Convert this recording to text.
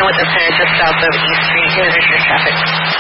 with the pair just south of East Street. Here, there's your traffic.